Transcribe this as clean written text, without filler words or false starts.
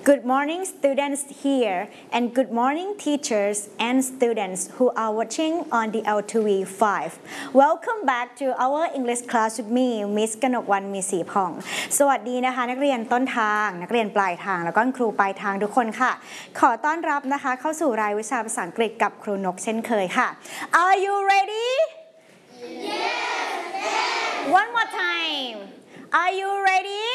Good morning, students here, and good morning, teachers and students who are watching on the L2V5. Welcome back to our English class with me, Miss กนกวรรณมีศรีผ่องสวัสดีนะคะนักเรียนต้นทางนักเรียนปลายทางแล้วก็ครูปลายทางทุกคนค่ะขอต้อนรับนะคะเข้าสู่รายวิชาภาษาอังกฤษกับครูนกเช่นเคยค่ะ Are you ready? Yes. One more time. Are you ready?